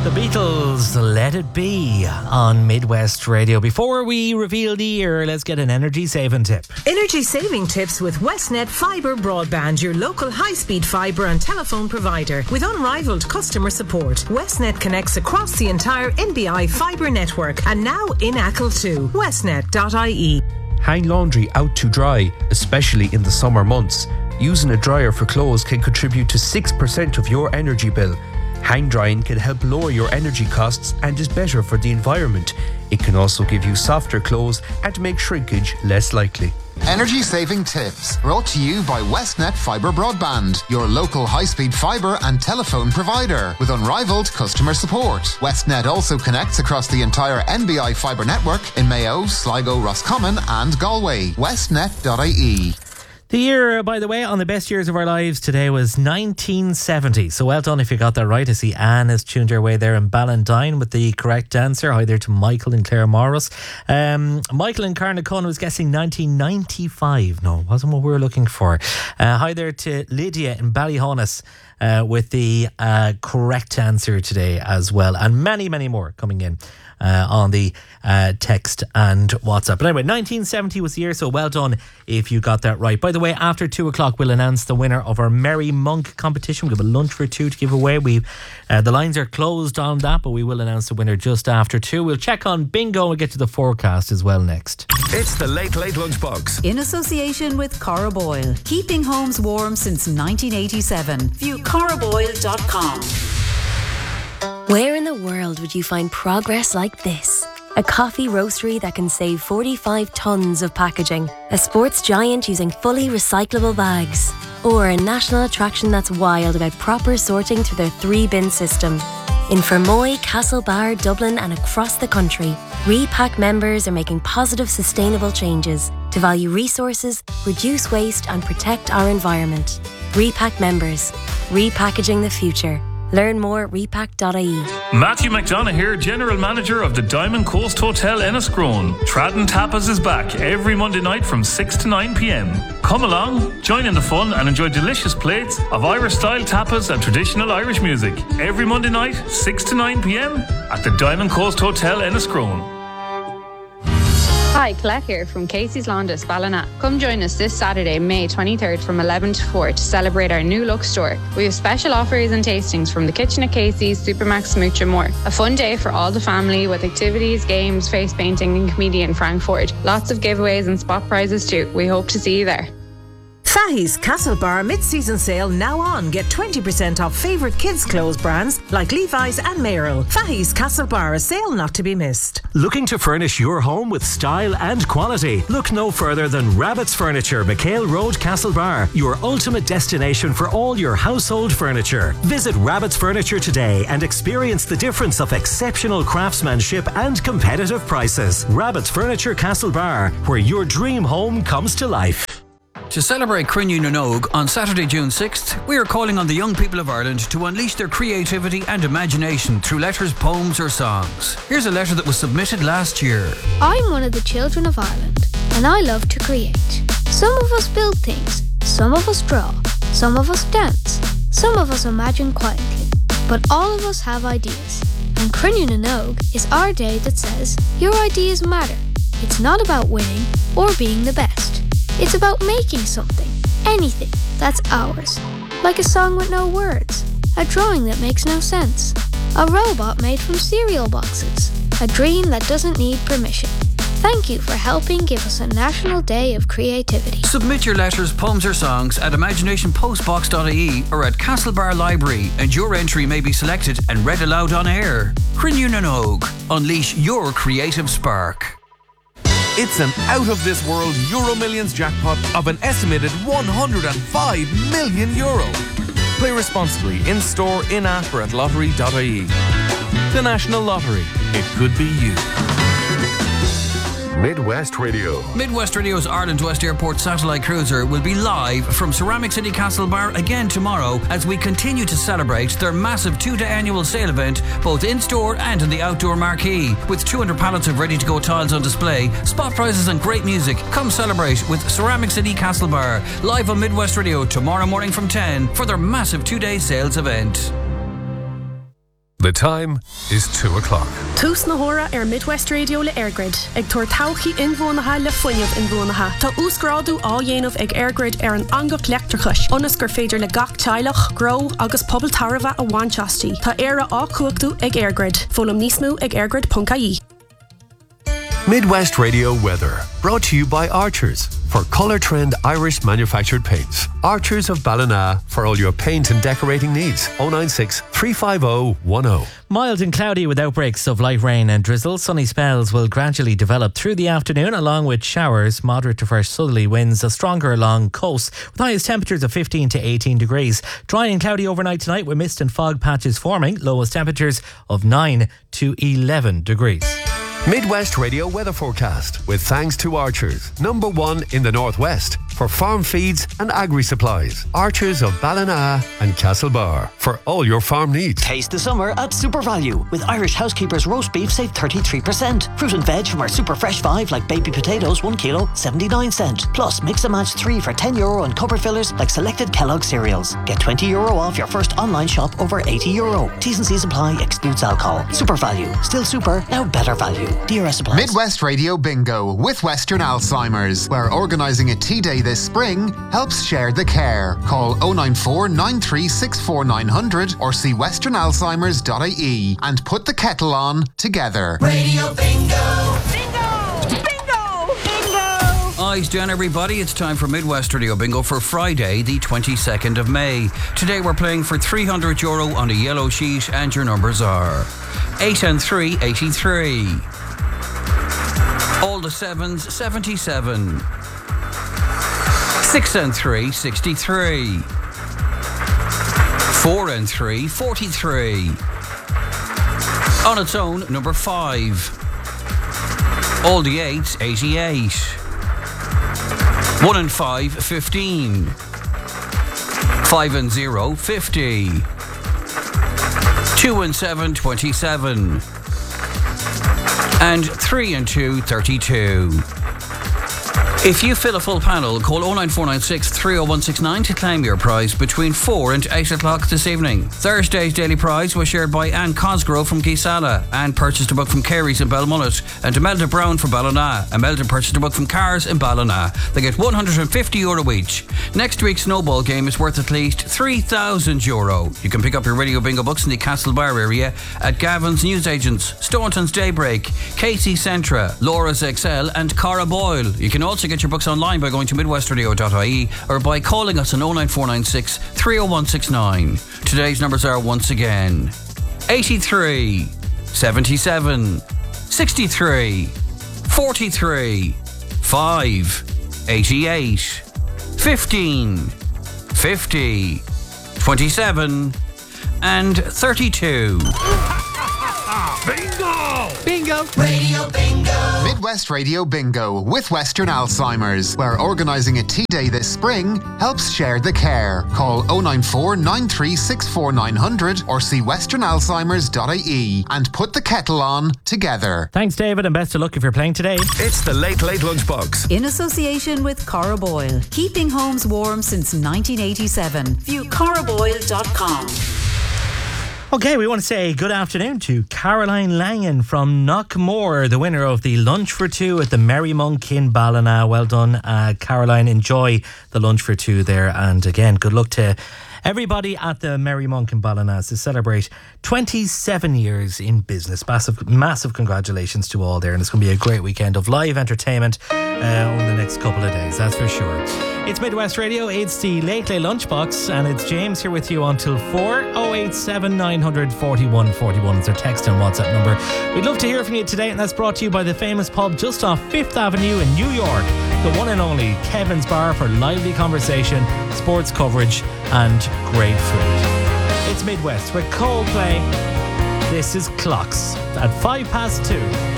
The Beatles, Let It Be on Midwest Radio. Before we reveal the year, let's get an energy saving tip. Energy saving tips with Westnet Fibre Broadband, your local high-speed fibre and telephone provider. With unrivaled customer support, Westnet connects across the entire NBI fibre network and now in Achill too. Westnet.ie. Hang laundry out to dry, especially in the summer months. Using a dryer for clothes can contribute to 6% of your energy bill. Hang drying can help lower your energy costs and is better for the environment. It can also give you softer clothes and make shrinkage less likely. Energy saving tips brought to you by Westnet Fibre Broadband, your local high-speed fibre and telephone provider with unrivaled customer support. Westnet also connects across the entire NBI fibre network in Mayo, Sligo, Roscommon and Galway. Westnet.ie. The year, by the way, on the best years of our lives today was 1970. So well done if you got that right. I see Anne has tuned your way there in Ballantyne with the correct answer. Hi there to Michael and Claire Morris. Michael in Carnacon was guessing 1995. No, it wasn't what we were looking for. Hi there to Lydia in Ballyhonus with the correct answer today as well. And many, many more coming in on the text and WhatsApp. But anyway, 1970 was the year, so well done if you got that right. By the way, after 2 o'clock, we'll announce the winner of our Merry Monk competition. We'll have a lunch for two to give away. The lines are closed on that, but we will announce the winner just after 2. We'll check on bingo and get to the forecast as well next. It's the Late Late Lunchbox. In association with Corraboil. Keeping homes warm since 1987. View corraboil.com. Where in the world would you find progress like this? A coffee roastery that can save 45 tonnes of packaging, a sports giant using fully recyclable bags, or a national attraction that's wild about proper sorting through their 3-bin system. In Fermoy, Castlebar, Dublin and across the country, Repack members are making positive, sustainable changes to value resources, reduce waste and protect our environment. Repack members, repackaging the future. Learn more at repack.ie. Matthew McDonough here, General Manager of the Diamond Coast Hotel Enniscrone. Tradden Tapas is back every Monday night from 6 to 9 p.m. Come along, join in the fun and enjoy delicious plates of Irish-style tapas and traditional Irish music. Every Monday night, 6 to 9 p.m. at the Diamond Coast Hotel Enniscrone. Hi, Colette here from Casey's Laundress, Ballina. Come join us this Saturday, May 23rd from 11 to 4 to celebrate our new look store. We have special offers and tastings from the kitchen at Casey's, Supermax, Smooch and more. A fun day for all the family with activities, games, face painting and comedian Frank Ford. Lots of giveaways and spot prizes too. We hope to see you there. Fahey's Castlebar mid-season sale now on. Get 20% off favourite kids' clothes brands like Levi's and Merrill. Fahey's Castlebar, a sale not to be missed. Looking to furnish your home with style and quality? Look no further than Rabbit's Furniture, McHale Road, Castlebar, your ultimate destination for all your household furniture. Visit Rabbit's Furniture today and experience the difference of exceptional craftsmanship and competitive prices. Rabbit's Furniture, Castlebar, where your dream home comes to life. To celebrate Crinne na nÓg on Saturday, June 6th, we are calling on the young people of Ireland to unleash their creativity and imagination through letters, poems or songs. Here's a letter that was submitted last year. I'm one of the children of Ireland and I love to create. Some of us build things, some of us draw, some of us dance, some of us imagine quietly, but all of us have ideas. And Crinne na nÓg is our day that says your ideas matter. It's not about winning or being the best. It's about making something, anything, that's ours. Like a song with no words, a drawing that makes no sense, a robot made from cereal boxes, a dream that doesn't need permission. Thank you for helping give us a National Day of Creativity. Submit your letters, poems or songs at imaginationpostbox.ie or at Castlebar Library and your entry may be selected and read aloud on air. Crinne na nÓg. Unleash your creative spark. It's an out-of-this-world Euro Millions jackpot of an estimated €105 million. Play responsibly in-store, in-app or at lottery.ie. The National Lottery. It could be you. Midwest Radio. Midwest Radio's Ireland West Airport satellite cruiser will be live from Ceramic City Castlebar again tomorrow as we continue to celebrate their massive 2-day annual sale event, both in-store and in the outdoor marquee. With 200 pallets of ready-to-go tiles on display, spot prizes and great music. Come celebrate with Ceramic City Castlebar, live on Midwest Radio tomorrow morning from 10 for their massive 2-day sales event. The time is 2 o'clock. Tús na hora Midwest Radio le Airgrid. Ag tuair tauchaí inmhónatha le foiineamh inmhónatha. Tá úsgrádu á dhéanamh ag Airgrid an angach leachtrachas. Onas gur féidir le gach teilech, grow agus pobl tarva a bhainteastí. Tá éire á cuachtú ag Airgrid. Fólam níos mó ag airgrid.ie. Midwest Radio weather, brought to you by Archers for Colour Trend Irish manufactured paints. Archers of Ballina for all your paint and decorating needs. 096 350 10. Mild and cloudy with outbreaks of light rain and drizzle. Sunny spells will gradually develop through the afternoon, along with showers, moderate to fresh southerly winds, a stronger along coast, with highest temperatures of 15 to 18 degrees. Dry and cloudy overnight tonight with mist and fog patches forming. Lowest temperatures of 9 to 11 degrees. Midwest Radio weather forecast with thanks to Archers, #1 in the Northwest for farm feeds and agri-supplies. Archers of Ballina and Castlebar for all your farm needs. Taste the summer at Super Value with Irish Housekeepers roast beef save 33%. Fruit and veg from our Super Fresh 5 like baby potatoes 1 kilo 79 cent. Plus mix and match 3 for €10 on cupboard fillers like selected Kellogg cereals. Get €20 off your first online shop over €80. T's and C's apply, excludes alcohol. Super Value, still super, now better value. DRS applies. Midwest Radio Bingo with Western Alzheimer's, where organising a tea day this spring helps share the care. Call 094 9364 900 or see westernalzheimers.ie and put the kettle on together. Radio Bingo! Eyes down, everybody. It's time for Midwest Radio Bingo for Friday, the 22nd of May. Today we're playing for €300 on a yellow sheet, and your numbers are 8 and 3, 83. All the 7s, 77. 6 and 3, 63. 4 and 3, 43. On its own, number 5. All the 8s, 88. 1 and 5, 15. 5 and 0, 50. 2 and 7, 27. And 3 and 2, 32. If you fill a full panel, call 09496 30169 to claim your prize between 4 and 8 o'clock this evening. Thursday's daily prize was shared by Anne Cosgrove from Geesala. Anne purchased a book from Carey's in Belmullet, and Imelda Brown from Ballina. Imelda purchased a book from Cars in Ballina. They get €150 each. Next week's snowball game is worth at least €3,000. You can pick up your Radio Bingo books in the Castlebar area at Gavin's Newsagents, Staunton's Daybreak, Casey Centra, Laura's XL and Cara Boyle. You can also get your books online by going to midwestradio.ie or by calling us on 09496 30169. Today's numbers are once again 83, 77, 63, 43, 5, 88, 15, 50, 27 and 32. Bingo! Bingo! Radio Bingo! Midwest Radio Bingo with Western Alzheimer's, where organising a tea day this spring helps share the care. Call 094 9364 900 or see westernalzheimers.ie and put the kettle on together. Thanks, David, and best of luck if you're playing today. It's the Late Lunchbox. In association with Cara Boyle, keeping homes warm since 1987. View caraboyle.com. Okay, we want to say good afternoon to Caroline Langan from Knockmore, the winner of the Lunch for Two at the Merry Monk in Ballina. Well done, Caroline. Enjoy the Lunch for Two there. And again, good luck to everybody at the Merry Monk in Ballina to celebrate 27 years in business. Massive congratulations to all there. And it's going to be a great weekend of live entertainment over the next couple of days, that's for sure. It's Midwest Radio, it's the Late Lunchbox, and it's James here with you until 4. 087 900 41 41 is our text and WhatsApp number. We'd love to hear from you today, and that's brought to you by the famous pub just off 5th Avenue in New York, the one and only Kevin's Bar, for lively conversation, sports coverage and great food. It's Midwest with Coldplay. This is Clocks at 2:05.